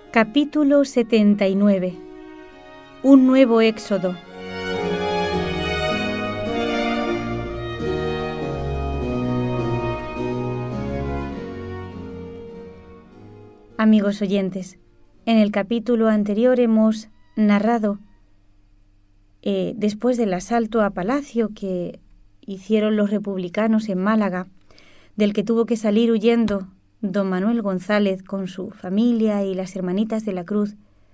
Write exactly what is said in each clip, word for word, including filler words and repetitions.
Capítulo setenta y nueve. Un nuevo éxodo. Amigos oyentes, en el capítulo anterior hemos narrado, eh, después del asalto a Palacio que hicieron los republicanos en Málaga, del que tuvo que salir huyendo don Manuel González con su familia y las hermanitas de la Cruz,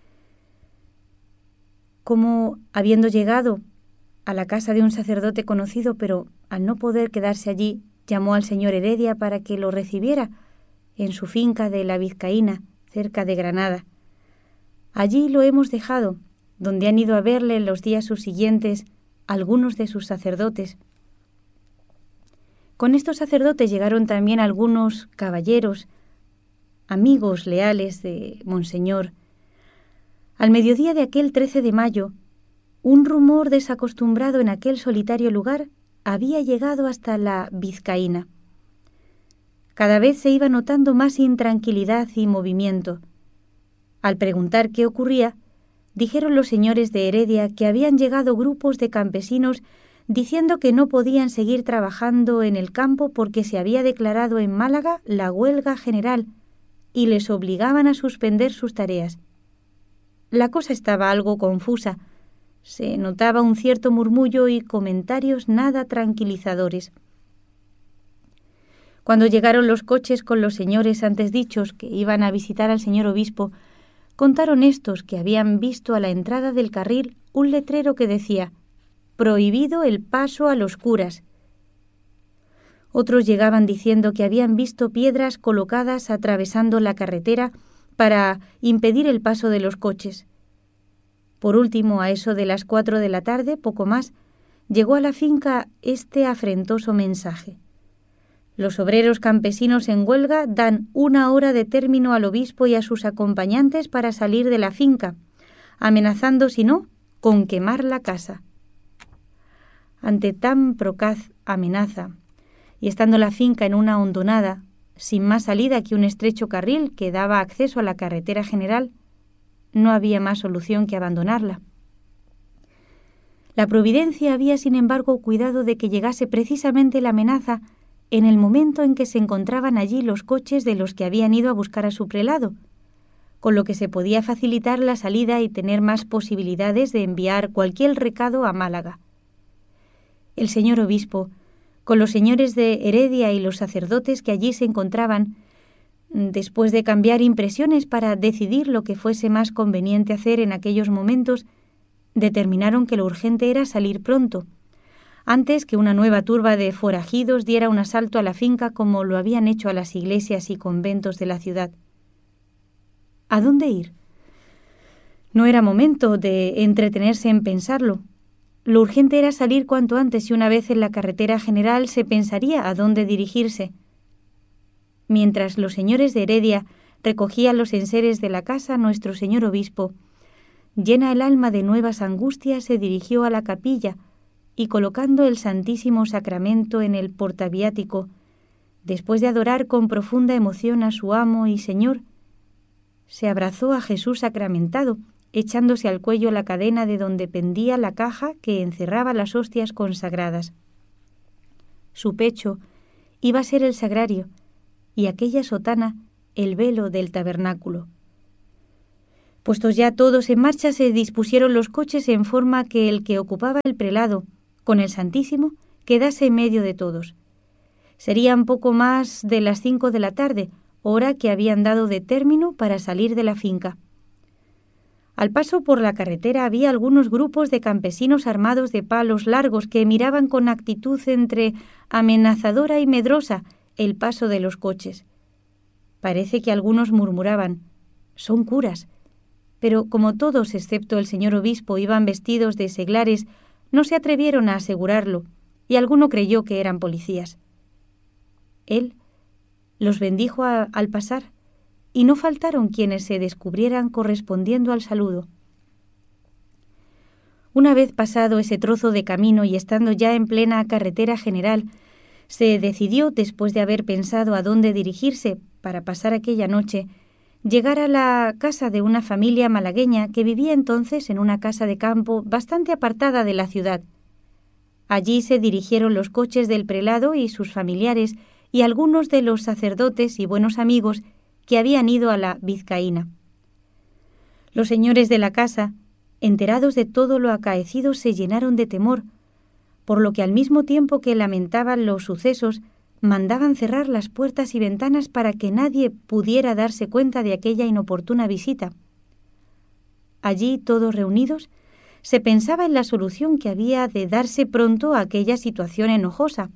cómo, habiendo llegado a la casa de un sacerdote conocido, pero al no poder quedarse allí, llamó al señor Heredia para que lo recibiera en su finca de la Vizcaína, cerca de Granada. Allí lo hemos dejado, donde han ido a verle en los días subsiguientes algunos de sus sacerdotes. Con estos sacerdotes llegaron también algunos caballeros, amigos leales de Monseñor. Al mediodía de aquel trece de mayo, un rumor desacostumbrado en aquel solitario lugar había llegado hasta la Vizcaína. Cada vez se iba notando más intranquilidad y movimiento. Al preguntar qué ocurría, dijeron los señores de Heredia que habían llegado grupos de campesinos diciendo que no podían seguir trabajando en el campo porque se había declarado en Málaga la huelga general y les obligaban a suspender sus tareas. La cosa estaba algo confusa. Se notaba un cierto murmullo y comentarios nada tranquilizadores. Cuando llegaron los coches con los señores antes dichos que iban a visitar al señor obispo, contaron estos que habían visto a la entrada del carril un letrero que decía: «Prohibido el paso a los curas». Otros llegaban diciendo que habían visto piedras colocadas atravesando la carretera para impedir el paso de los coches. Por último, a eso de las cuatro de la tarde, poco más, llegó a la finca este afrentoso mensaje: «Los obreros campesinos en huelga dan una hora de término al obispo y a sus acompañantes para salir de la finca, amenazando, si no, con quemar la casa». Ante tan procaz amenaza, y estando la finca en una hondonada, sin más salida que un estrecho carril que daba acceso a la carretera general, no había más solución que abandonarla. La providencia había, sin embargo, cuidado de que llegase precisamente la amenaza en el momento en que se encontraban allí los coches de los que habían ido a buscar a su prelado, con lo que se podía facilitar la salida y tener más posibilidades de enviar cualquier recado a Málaga. El señor obispo, con los señores de Heredia y los sacerdotes que allí se encontraban, después de cambiar impresiones para decidir lo que fuese más conveniente hacer en aquellos momentos, determinaron que lo urgente era salir pronto, antes que una nueva turba de forajidos diera un asalto a la finca como lo habían hecho a las iglesias y conventos de la ciudad. ¿A dónde ir? No era momento de entretenerse en pensarlo. Lo urgente era salir cuanto antes y una vez en la carretera general se pensaría a dónde dirigirse. Mientras los señores de Heredia recogían los enseres de la casa, nuestro señor obispo, llena el alma de nuevas angustias, se dirigió a la capilla y, colocando el Santísimo Sacramento en el portaviático, después de adorar con profunda emoción a su amo y Señor, se abrazó a Jesús sacramentado, echándose al cuello la cadena de donde pendía la caja que encerraba las hostias consagradas. Su pecho iba a ser el sagrario y aquella sotana el velo del tabernáculo. Puestos ya todos en marcha, se dispusieron los coches en forma que el que ocupaba el prelado, con el Santísimo, quedase en medio de todos. Serían poco más de las cinco de la tarde, hora que habían dado de término para salir de la finca. Al paso por la carretera había algunos grupos de campesinos armados de palos largos que miraban con actitud entre amenazadora y medrosa el paso de los coches. Parece que algunos murmuraban: «Son curas», pero como todos, excepto el señor obispo, iban vestidos de seglares, no se atrevieron a asegurarlo, y alguno creyó que eran policías. Él los bendijo a, al pasar, y no faltaron quienes se descubrieran correspondiendo al saludo. Una vez pasado ese trozo de camino y estando ya en plena carretera general, se decidió, después de haber pensado a dónde dirigirse para pasar aquella noche, llegar a la casa de una familia malagueña que vivía entonces en una casa de campo bastante apartada de la ciudad. Allí se dirigieron los coches del prelado y sus familiares y algunos de los sacerdotes y buenos amigos que habían ido a la vizcaína. Los señores de la casa, enterados de todo lo acaecido, se llenaron de temor, por lo que al mismo tiempo que lamentaban los sucesos, mandaban cerrar las puertas y ventanas para que nadie pudiera darse cuenta de aquella inoportuna visita. Allí, todos reunidos, se pensaba en la solución que había de darse pronto a aquella situación enojosa.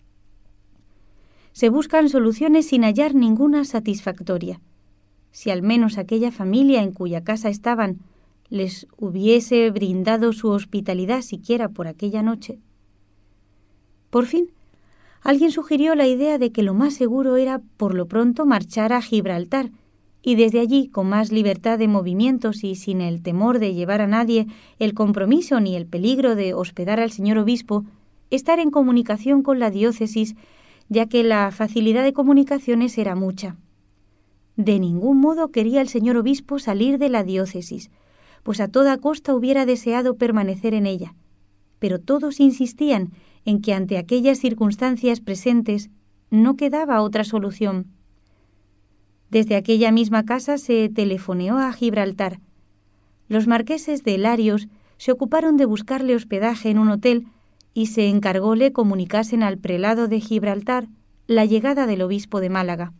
Se buscan soluciones sin hallar ninguna satisfactoria. Si al menos aquella familia en cuya casa estaban les hubiese brindado su hospitalidad siquiera por aquella noche. Por fin, alguien sugirió la idea de que lo más seguro era, por lo pronto, marchar a Gibraltar, y desde allí, con más libertad de movimientos y sin el temor de llevar a nadie el compromiso ni el peligro de hospedar al señor obispo, estar en comunicación con la diócesis, ya que la facilidad de comunicaciones era mucha. De ningún modo quería el señor obispo salir de la diócesis, pues a toda costa hubiera deseado permanecer en ella, pero todos insistían en que ante aquellas circunstancias presentes no quedaba otra solución. Desde aquella misma casa se telefoneó a Gibraltar. Los marqueses de Larios se ocuparon de buscarle hospedaje en un hotel y se encargó le comunicasen al prelado de Gibraltar la llegada del obispo de Málaga.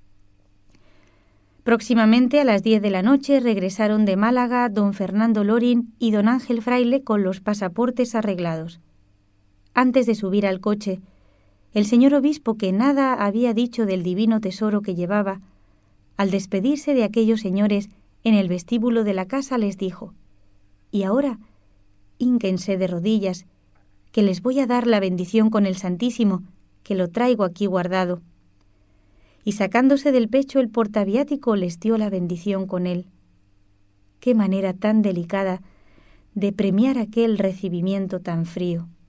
Próximamente a las diez de la noche regresaron de Málaga don Fernando Lorin y don Ángel Fraile con los pasaportes arreglados. Antes de subir al coche, el señor obispo, que nada había dicho del divino tesoro que llevaba, al despedirse de aquellos señores en el vestíbulo de la casa les dijo: «Y ahora, hínquense de rodillas, que les voy a dar la bendición con el Santísimo, que lo traigo aquí guardado». Y sacándose del pecho el portaviático les dio la bendición con él. Qué manera tan delicada de premiar aquel recibimiento tan frío.